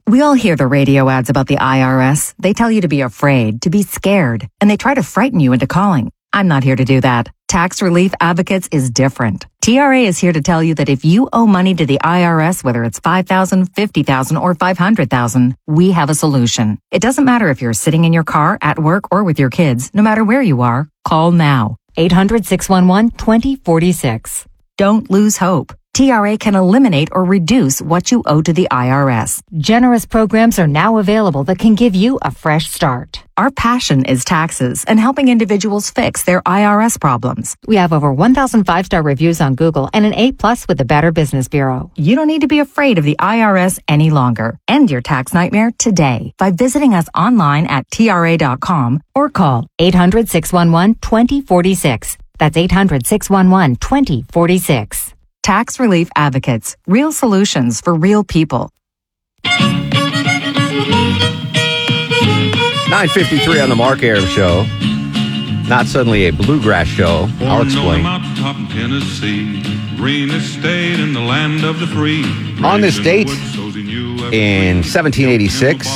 We all hear the radio ads about the IRS. They tell you to be afraid, to be scared, and they try to frighten you into calling. I'm not here to do that. Tax Relief Advocates is different. TRA is here to tell you that if you owe money to the IRS, whether it's $5,000, $50,000, or $500,000, we have a solution. It doesn't matter if you're sitting in your car, at work, or with your kids. No matter where you are, call now. 800-611-2046. Don't lose hope. TRA can eliminate or reduce what you owe to the IRS. Generous programs are now available that can give you a fresh start. Our passion is taxes and helping individuals fix their IRS problems. We have over 1,000 five-star reviews on Google and an A+ with the Better Business Bureau. You don't need to be afraid of the IRS any longer. End your tax nightmare today by visiting us online at TRA.com or call 800-611-2046. That's 800-611-2046. Tax Relief Advocates. Real solutions for real people. 9:53 on the Mark Arum Show. Not suddenly a bluegrass show. I'll explain. On this date, in 1786,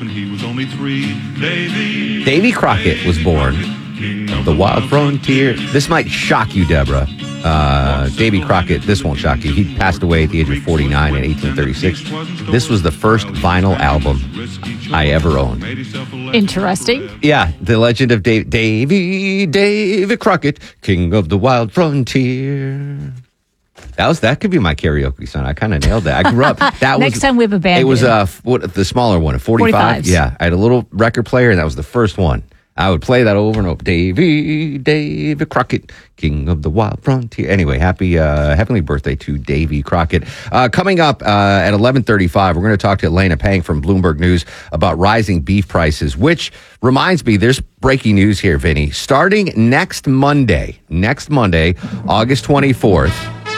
Davy Crockett was born. The Wild Frontier. This might shock you, Deborah. Davy Crockett, this won't shock you. He passed away at the age of 49 in 1836. This was the first vinyl album I ever owned. Interesting. Yeah, the legend of Davy Crockett, king of the wild frontier. That could be my karaoke song. I kind of nailed that. I grew up. Next time we have a band. It was the smaller one, a 45. 45s. Yeah, I had a little record player, and that was the first one. I would play that over and over. Davy Crockett, king of the wild frontier. Anyway, happy birthday to Davy Crockett. Coming up at 11:35, we're going to talk to Elena Pang from Bloomberg News about rising beef prices, which reminds me, there's breaking news here, Vinny. Starting next Monday, August 24th,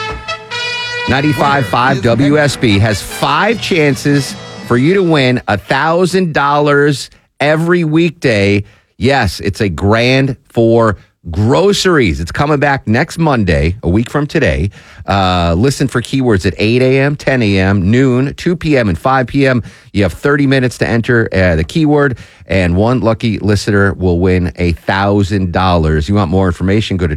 95.5 WSB has 5 chances for you to win $1,000 every weekday. Yes, it's a grand for groceries. It's coming back next Monday, a week from today. Listen for keywords at 8 a.m., 10 a.m., noon, 2 p.m., and 5 p.m. You have 30 minutes to enter the keyword, and one lucky listener will win $1,000. You want more information, go to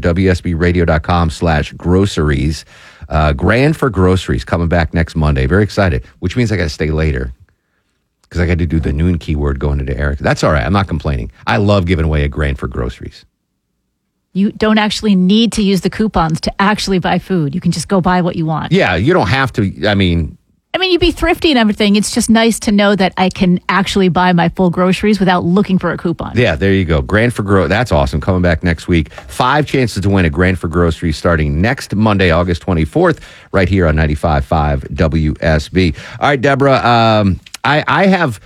WSBradio.com/groceries. Grand for groceries coming back next Monday. Very excited, which means I got to stay later, because I got to do the noon keyword going into Eric. That's all right. I'm not complaining. I love giving away a grand for groceries. You don't actually need to use the coupons to actually buy food. You can just go buy what you want. Yeah, you don't have to. I mean, you'd be thrifty and everything. It's just nice to know that I can actually buy my full groceries without looking for a coupon. Yeah, there you go. Grand for groceries. That's awesome. Coming back next week. 5 chances to win a grand for groceries starting next Monday, August 24th, right here on 95.5 WSB. All right, Deborah. I have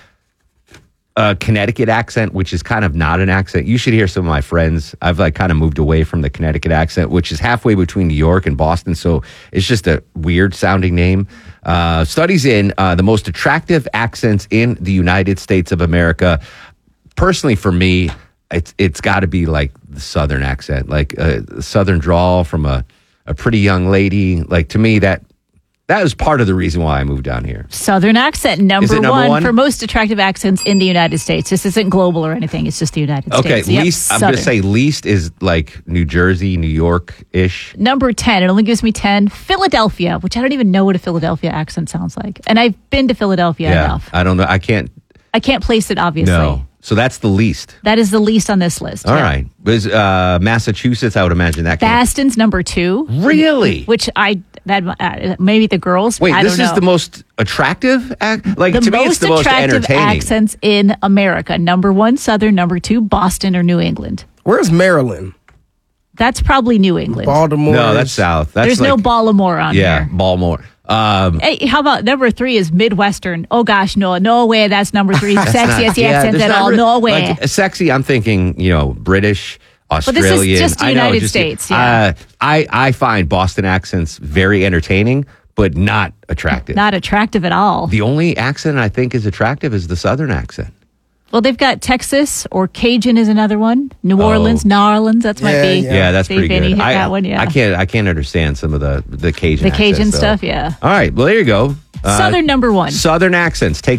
a Connecticut accent, which is kind of not an accent. You should hear some of my friends. I've kind of moved away from the Connecticut accent, which is halfway between New York and Boston. So it's just a weird sounding name. Studies in the most attractive accents in the United States of America. Personally, for me, it's got to be like the Southern accent, like a Southern drawl from a pretty young lady. Like, to me, that is part of the reason why I moved down here. Southern accent, number one for most attractive accents in the United States. This isn't global or anything. It's just the United States. Okay, least, I'm going to say least is like New Jersey, New York-ish. Number 10, it only gives me 10. Philadelphia, which I don't even know what a Philadelphia accent sounds like. And I've been to Philadelphia enough. I don't know. I can't place it, obviously. No. So that's the least. That is the least on this list. All right. Was Massachusetts, I would imagine that. Boston's number 2. Really? Which maybe the girls. Wait, I this don't is know. the most attractive? To me, it's the most attractive entertaining. accents in America. Number 1, Southern. Number 2, Boston or New England. Where's Maryland? That's probably New England. Baltimore. No, that's South. There's no Baltimore on here. Yeah, Baltimore. Hey, how about number 3 is Midwestern? Oh gosh, no way. That's number 3. Sexiest accents at all. No way. Like, sexy, I'm thinking, British, Australian. But this is just the United States. Yeah. I find Boston accents very entertaining, but not attractive. Not attractive at all. The only accent I think is attractive is the Southern accent. Well, they've got Texas, or Cajun is another one. New Orleans, that might be. Yeah, that's pretty good. That one, yeah. I can't understand some of the Cajun Cajun accents, stuff, yeah. All right, well, there you go. Southern number 1. Southern accents. Take